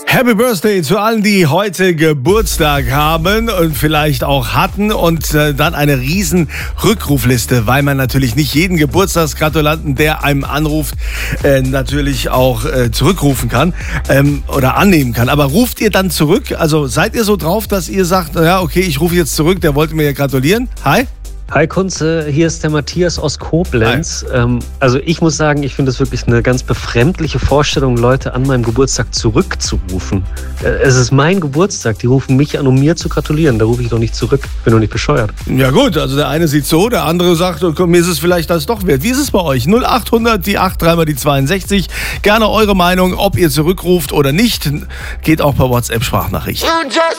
Happy Birthday zu allen, die heute Geburtstag haben und vielleicht auch hatten und dann eine riesen Rückrufliste, weil man natürlich nicht jeden Geburtstagsgratulanten, der einem anruft, natürlich auch zurückrufen kann oder annehmen kann. Aber ruft ihr dann zurück? Also seid ihr so drauf, dass ihr sagt, ja okay, ich rufe jetzt zurück, der wollte mir ja gratulieren? Hi? Hi Kunze, hier ist der Matthias aus Koblenz. Also ich muss sagen, ich finde es wirklich eine ganz befremdliche Vorstellung, Leute an meinem Geburtstag zurückzurufen. Es ist mein Geburtstag, die rufen mich an, um mir zu gratulieren. Da rufe ich doch nicht zurück, bin doch nicht bescheuert. Ja gut, also der eine sieht so, der andere sagt, okay, mir ist es vielleicht das doch wert. Wie ist es bei euch? 0800, die 8, 3 mal die 62. Gerne eure Meinung, ob ihr zurückruft oder nicht. Geht auch per WhatsApp-Sprachnachricht.